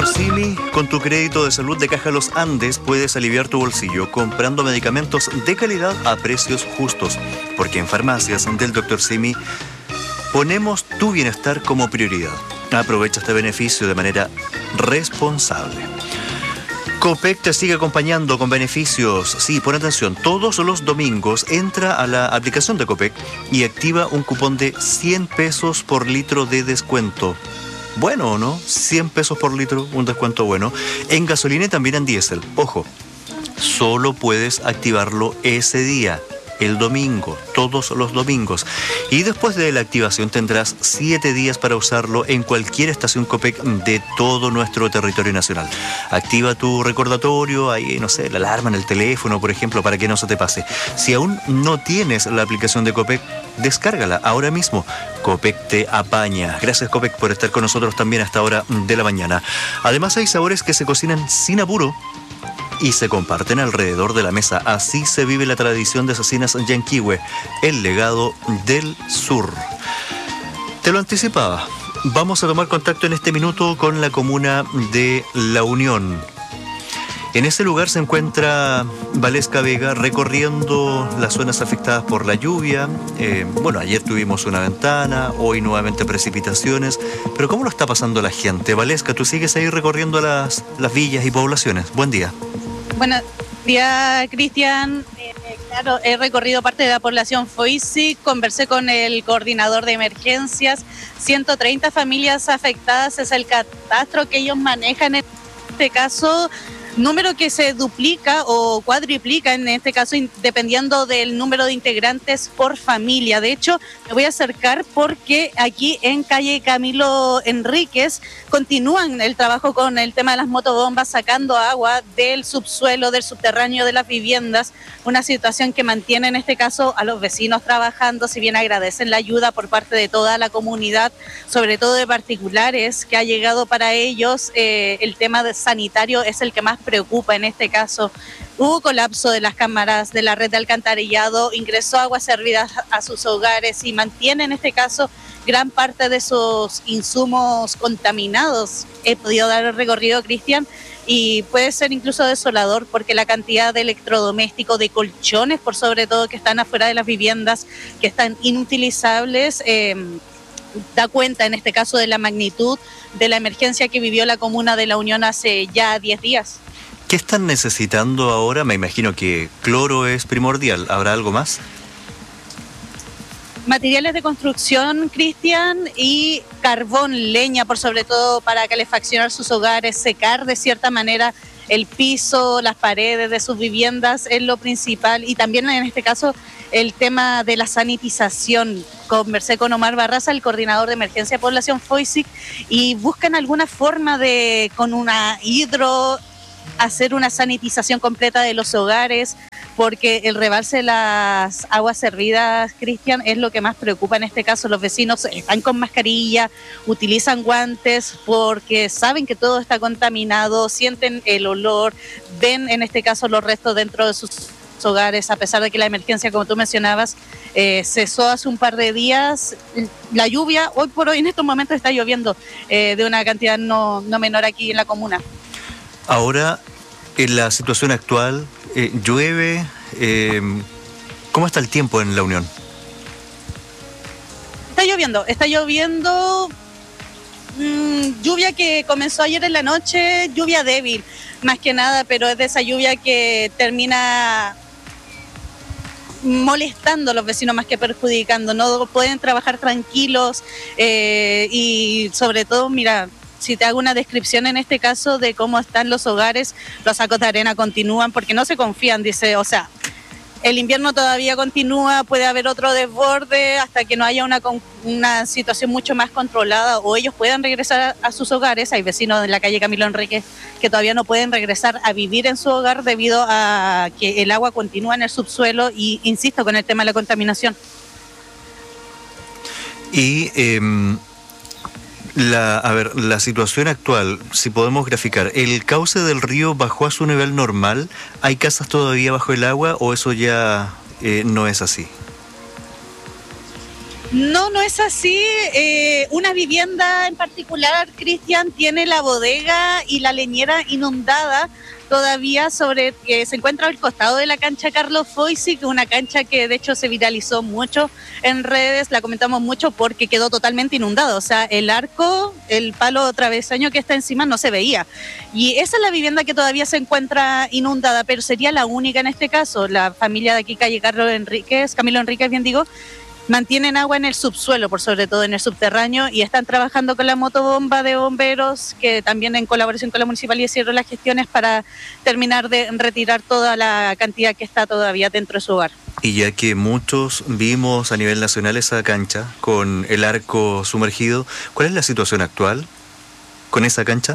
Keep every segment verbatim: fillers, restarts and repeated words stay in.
Simi, con tu crédito de salud de Caja Los Andes puedes aliviar tu bolsillo comprando medicamentos de calidad a precios justos. Porque en farmacias del doctor Simi ponemos tu bienestar como prioridad. Aprovecha este beneficio de manera responsable. Copec te sigue acompañando con beneficios. Sí, pon atención, todos los domingos entra a la aplicación de Copec y activa un cupón de cien pesos por litro de descuento. Bueno, ¿no? cien pesos por litro, un descuento bueno. En gasolina y también en diésel. Ojo, solo puedes activarlo ese día, el domingo, todos los domingos. Y después de la activación tendrás siete días para usarlo en cualquier estación Copec de todo nuestro territorio nacional. Activa tu recordatorio, ahí, no sé, la alarma en el teléfono, por ejemplo, para que no se te pase. Si aún no tienes la aplicación de Copec, descárgala ahora mismo. Copec te apaña. Gracias, Copec, por estar con nosotros también a esta hora de la mañana. Además, hay sabores que se cocinan sin apuro y se comparten alrededor de la mesa. Así se vive la tradición de Cecinas Yanquihue, el legado del sur. Te lo anticipaba. Vamos a tomar contacto en este minuto con la comuna de La Unión. En ese lugar se encuentra Valesca Vega recorriendo las zonas afectadas por la lluvia. Eh, bueno, ayer tuvimos una ventana, hoy nuevamente precipitaciones. Pero ¿cómo lo está pasando la gente? Valesca, tú sigues ahí recorriendo las, las villas y poblaciones. Buen día. Buenos días, Cristian. Eh, claro, he recorrido parte de la población Foisi, conversé con el coordinador de emergencias. ciento treinta familias afectadas es el catastro que ellos manejan en este caso. Número que se duplica o cuadriplica en este caso dependiendo del número de integrantes por familia. De hecho, me voy a acercar porque aquí en calle Camilo Enríquez continúan el trabajo con el tema de las motobombas, sacando agua del subsuelo, del subterráneo de las viviendas. Una situación que mantiene en este caso a los vecinos trabajando, si bien agradecen la ayuda por parte de toda la comunidad, sobre todo de particulares que ha llegado para ellos. Eh, el tema de sanitario es el que más preocupa en este caso. Hubo colapso de las cámaras de la red de alcantarillado, ingresó agua servida a sus hogares y mantiene en este caso gran parte de sus insumos contaminados. He podido dar el recorrido, Cristian, y puede ser incluso desolador porque la cantidad de electrodomésticos, de colchones por sobre todo que están afuera de las viviendas, que están inutilizables, eh, da cuenta en este caso de la magnitud de la emergencia que vivió la comuna de La Unión hace ya diez días. ¿Qué están necesitando ahora? Me imagino que cloro es primordial. ¿Habrá algo más? Materiales de construcción, Cristian, y carbón, leña, por sobre todo para calefaccionar sus hogares, secar de cierta manera el piso, las paredes de sus viviendas es lo principal. Y también en este caso el tema de la sanitización. Conversé con Omar Barraza, el coordinador de emergencia de población Foisic, y buscan alguna forma de, con una hidro, hacer una sanitización completa de los hogares, porque el rebalse de las aguas servidas, Cristian, es lo que más preocupa en este caso. Los vecinos están con mascarilla, utilizan guantes porque saben que todo está contaminado, sienten el olor, ven en este caso los restos dentro de sus hogares, a pesar de que la emergencia, como tú mencionabas, eh, cesó hace un par de días. La lluvia, hoy por hoy en estos momentos está lloviendo eh, de una cantidad no, no menor aquí en la comuna. Ahora, en la situación actual, eh, llueve, eh, ¿cómo está el tiempo en La Unión? Está lloviendo, está lloviendo, mmm, lluvia que comenzó ayer en la noche, lluvia débil, más que nada, pero es de esa lluvia que termina molestando a los vecinos más que perjudicando. No pueden trabajar tranquilos eh, y sobre todo, mira, si te hago una descripción en este caso de cómo están los hogares, los sacos de arena continúan porque no se confían, dice, o sea, el invierno todavía continúa, puede haber otro desborde hasta que no haya una, una situación mucho más controlada o ellos puedan regresar a, a sus hogares. Hay vecinos de la calle Camilo Enríquez que todavía no pueden regresar a vivir en su hogar debido a que el agua continúa en el subsuelo y insisto con el tema de la contaminación. Y... Eh... La, a ver, la situación actual, si podemos graficar, ¿el cauce del río bajó a su nivel normal? ¿Hay casas todavía bajo el agua o eso ya eh, no es así? No, no es así. Eh, una vivienda en particular, Cristian, tiene la bodega y la leñera inundada todavía sobre que se encuentra al costado de la cancha Carlos Foisy, que es una cancha que de hecho se viralizó mucho en redes, la comentamos mucho porque quedó totalmente inundado, o sea, el arco, el palo travesaño que está encima no se veía. Y esa es la vivienda que todavía se encuentra inundada, pero sería la única en este caso. La familia de aquí, calle Carlos Enríquez, Camilo Enríquez, bien digo, mantienen agua en el subsuelo, por sobre todo en el subterráneo, y están trabajando con la motobomba de bomberos, que también en colaboración con la municipalidad hicieron las gestiones para terminar de retirar toda la cantidad que está todavía dentro de su hogar. Y ya que muchos vimos a nivel nacional esa cancha con el arco sumergido, ¿cuál es la situación actual con esa cancha?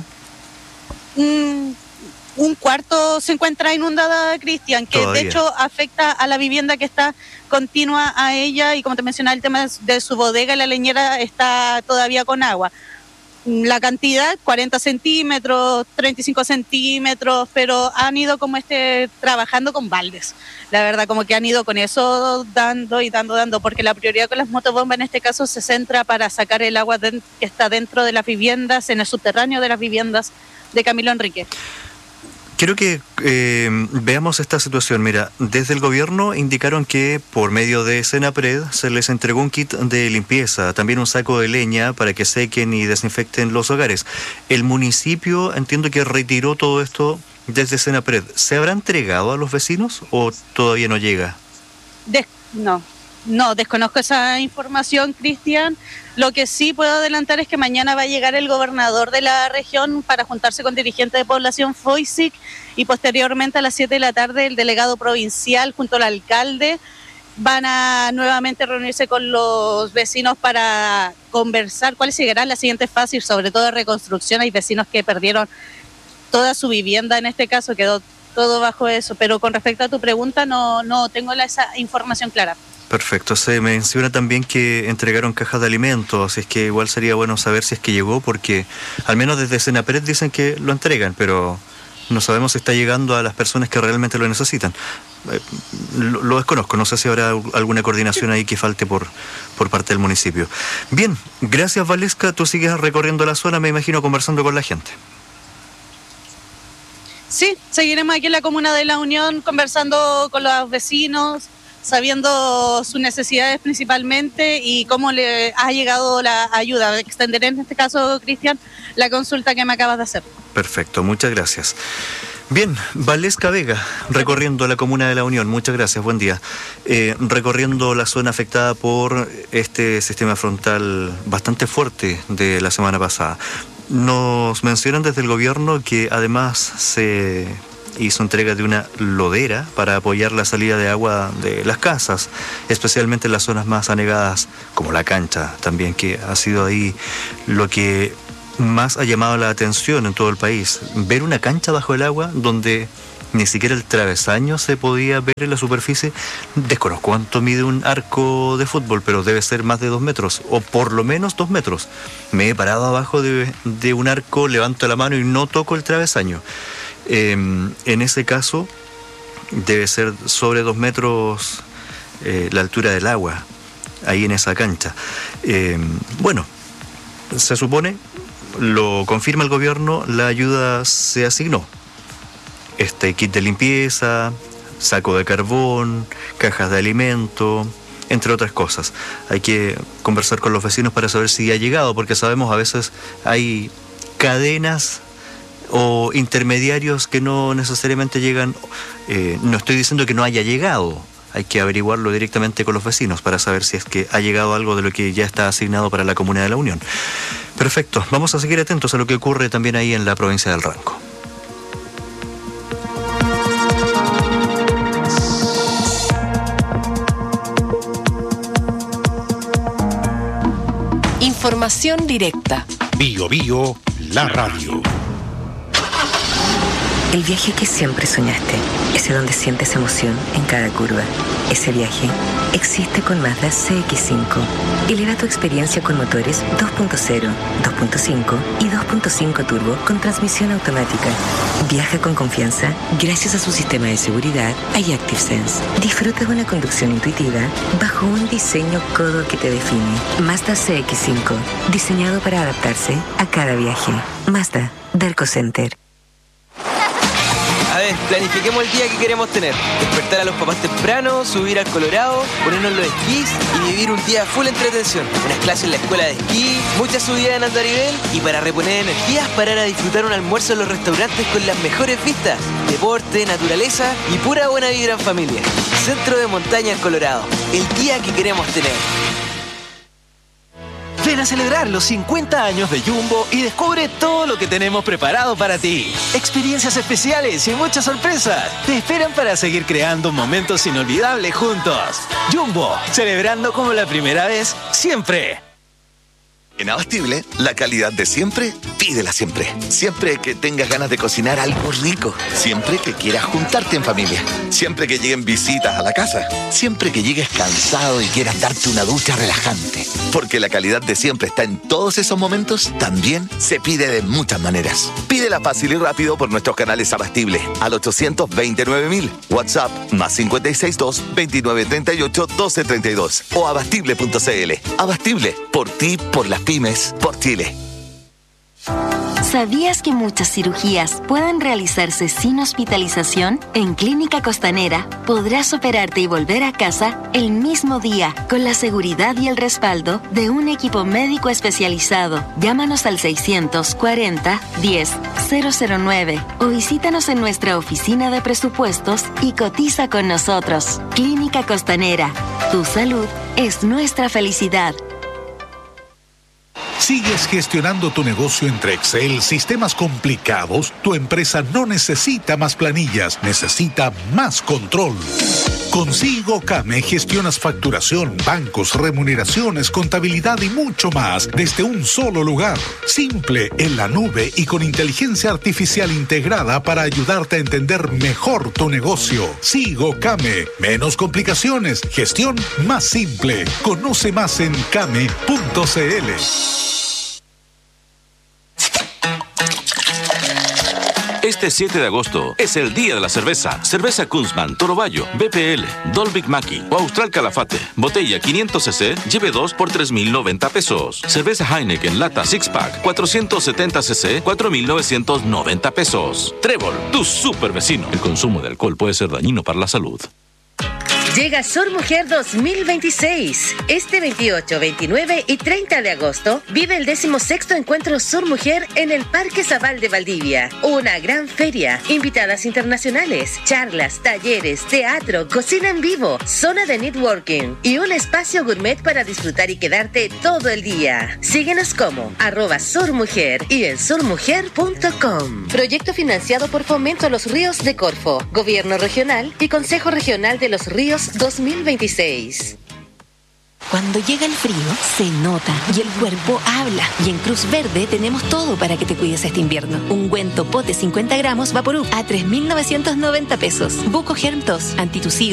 Mm. Un cuarto se encuentra inundada, Cristian, que Todavía. de hecho afecta a la vivienda que está continua a ella, y como te mencionaba, el tema de su bodega, la leñera está todavía con agua. La cantidad, cuarenta centímetros, treinta y cinco centímetros, pero han ido como este trabajando con baldes. La verdad, como que han ido con eso dando y dando, dando, porque la prioridad con las motobombas en este caso se centra para sacar el agua de, que está dentro de las viviendas, en el subterráneo de las viviendas de Camilo Enríquez. Quiero que eh, veamos esta situación. Mira, desde el gobierno indicaron que por medio de Senapred se les entregó un kit de limpieza, también un saco de leña para que sequen y desinfecten los hogares. El municipio entiendo que retiró todo esto desde Senapred. ¿Se habrá entregado a los vecinos o todavía no llega? Des- no, no, desconozco esa información, Cristian. Lo que sí puedo adelantar es que mañana va a llegar el gobernador de la región para juntarse con dirigentes de población Foisy, y posteriormente a las siete de la tarde el delegado provincial junto al alcalde van a nuevamente reunirse con los vecinos para conversar cuáles serán las siguientes fases, sobre todo de reconstrucción. Hay vecinos que perdieron toda su vivienda, en este caso quedó todo bajo eso, pero con respecto a tu pregunta no, no tengo la, esa información clara. Perfecto. Se menciona también que entregaron cajas de alimentos, así es que igual sería bueno saber si es que llegó, porque al menos desde Senapred dicen que lo entregan, pero no sabemos si está llegando a las personas que realmente lo necesitan. Eh, lo, lo desconozco, no sé si habrá alguna coordinación ahí que falte por, por parte del municipio. Bien, gracias Valesca, tú sigues recorriendo la zona, me imagino, conversando con la gente. Sí, seguiremos aquí en la Comuna de La Unión conversando con los vecinos, sabiendo sus necesidades principalmente y cómo le ha llegado la ayuda. Extenderé en este caso, Cristian, la consulta que me acabas de hacer. Perfecto, muchas gracias. Bien, Valesca Vega, recorriendo la Comuna de La Unión, muchas gracias, buen día. Eh, recorriendo la zona afectada por este sistema frontal bastante fuerte de la semana pasada. Nos mencionan desde el gobierno que además se hizo entrega de una lodera para apoyar la salida de agua de las casas, especialmente en las zonas más anegadas, como la cancha también, que ha sido ahí lo que más ha llamado la atención en todo el país. Ver una cancha bajo el agua donde ni siquiera el travesaño se podía ver en la superficie. Desconozco cuánto mide un arco de fútbol, pero debe ser más de dos metros, o por lo menos dos metros. Me he parado abajo de, de un arco, levanto la mano y no toco el travesaño. Eh, en ese caso debe ser sobre dos metros eh, la altura del agua ahí en esa cancha. Eh, bueno, se supone, lo confirma el gobierno, la ayuda se asignó. Este kit de limpieza, saco de carbón, cajas de alimento, entre otras cosas. Hay que conversar con los vecinos para saber si ha llegado, porque sabemos a veces hay cadenas o intermediarios que no necesariamente llegan. Eh, no estoy diciendo que no haya llegado, hay que averiguarlo directamente con los vecinos para saber si es que ha llegado algo de lo que ya está asignado para la Comuna de La Unión. Perfecto, vamos a seguir atentos a lo que ocurre también ahí en la provincia del Ranco. Información directa. Bio Bio, la radio. El viaje que siempre soñaste, ese donde sientes emoción en cada curva, ese viaje existe con Mazda C X cinco. Eleva tu experiencia con motores dos punto cero, dos punto cinco y dos punto cinco turbo con transmisión automática. Viaja con confianza gracias a su sistema de seguridad iActive Sense. Disfruta de una conducción intuitiva bajo un diseño codo que te define. Mazda C X cinco, diseñado para adaptarse a cada viaje. Mazda, Derco Center. A ver, planifiquemos el día que queremos tener. Despertar a los papás temprano, subir al Colorado, ponernos los esquís y vivir un día full entretención. Unas clases en la escuela de esquí, muchas subidas en andarivel y para reponer energías, parar a disfrutar un almuerzo en los restaurantes con las mejores vistas. Deporte, naturaleza y pura buena vibra en familia. Centro de Montaña en Colorado. El día que queremos tener. Ven a celebrar los cincuenta años de Jumbo y descubre todo lo que tenemos preparado para ti. Experiencias especiales y muchas sorpresas te esperan para seguir creando momentos inolvidables juntos. Jumbo, celebrando como la primera vez, siempre. En Abastible, la calidad de siempre, pídela siempre. Siempre que tengas ganas de cocinar algo rico. Siempre que quieras juntarte en familia. Siempre que lleguen visitas a la casa. Siempre que llegues cansado y quieras darte una ducha relajante. Porque la calidad de siempre está en todos esos momentos, también se pide de muchas maneras. Pídela fácil y rápido por nuestros canales Abastible al ochocientos veintinueve mil. WhatsApp más cinco seis dos, veintinueve treinta y ocho, doce treinta y dos o abastible punto cl. Abastible, por ti, por las pymes, por Chile. ¿Sabías que muchas cirugías pueden realizarse sin hospitalización? En Clínica Costanera podrás operarte y volver a casa el mismo día con la seguridad y el respaldo de un equipo médico especializado. Llámanos al seiscientos cuarenta, diez, cero cero nueve o visítanos en nuestra oficina de presupuestos y cotiza con nosotros. Clínica Costanera. Tu salud es nuestra felicidad. ¿Sigues gestionando tu negocio entre Excel, sistemas complicados? Tu empresa no necesita más planillas, necesita más control. Con SIGOCAME gestionas facturación, bancos, remuneraciones, contabilidad y mucho más desde un solo lugar. Simple, en la nube y con inteligencia artificial integrada para ayudarte a entender mejor tu negocio. SIGOCAME. Menos complicaciones, gestión más simple. Conoce más en came punto cl. Este siete de agosto es el día de la cerveza. Cerveza Kunzman, Toro Bayo, B P L, Dolvik Maki o Austral Calafate. Botella quinientos centilitros, lleve dos por tres mil noventa pesos. Cerveza Heineken, lata six pack, cuatrocientos setenta centilitros, cuatro mil novecientos noventa pesos. Trébol, tu super vecino. El consumo de alcohol puede ser dañino para la salud. Llega Sur Mujer dos mil veintiséis. Este veintiocho, veintinueve y treinta de agosto vive el decimosexto encuentro Sur Mujer en el Parque Zabal de Valdivia. Una gran feria, invitadas internacionales, charlas, talleres, teatro, cocina en vivo, zona de networking y un espacio gourmet para disfrutar y quedarte todo el día. Síguenos como arroba surmujer y en surmujer punto com. Proyecto financiado por Fomento a los Ríos de Corfo, Gobierno Regional y Consejo Regional de los Ríos dos mil veintiséis. Cuando llega el frío, se nota y el cuerpo habla. Y en Cruz Verde tenemos todo para que te cuides este invierno. Ungüento pote cincuenta gramos Vaporub a tres mil novecientos noventa pesos. Buco Germ dos, antitusío